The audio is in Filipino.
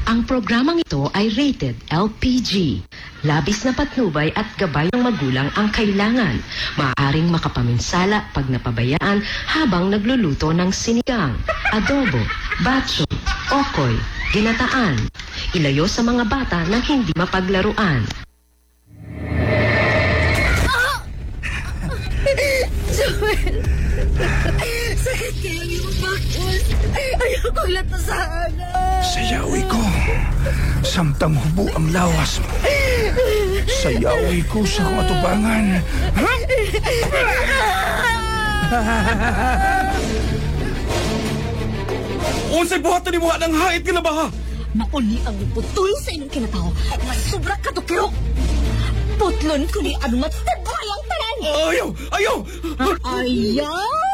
Ang programang ito ay rated LPG. Labis na patnubay at gabay ng magulang ang kailangan. Maaaring makapaminsala pag napabayaan habang nagluluto ng sinigang, adobo, batso, okoy, ginataan. Ilayo sa mga bata nang hindi mapaglaruan. Joel! Sakit kayo yung bakos. Ayaw kong latasahan. Sayawi ko. Samtang hubo ang lawas mo. Sayawi ko sa katubangan. Unsay buhaton ni mo ng hait ka na ba? Mauli ang putol sa inyong kinatao. Masubra ka to kayo. Putlon ko ni ano matagway ang tanan. Ayaw! Ayaw! Ayaw!